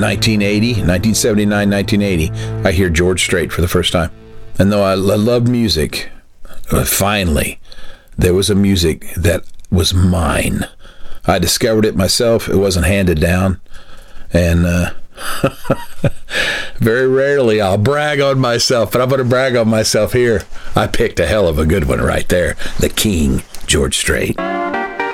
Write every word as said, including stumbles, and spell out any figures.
nineteen eighty, nineteen seventy-nine, nineteen eighty, I hear George Strait for the first time. And though I loved music, finally, there was a music that was mine. I discovered it myself. It wasn't handed down. And uh, very rarely I'll brag on myself, but I'm going to brag on myself here. I picked a hell of a good one right there. The King, George Strait.